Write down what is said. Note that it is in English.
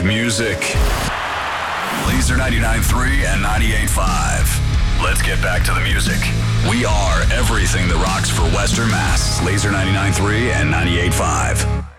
music. Laser 99.3 and 98.5. Let's get back to the music. We are everything that rocks for Western Mass. Laser 99.3 and 98.5.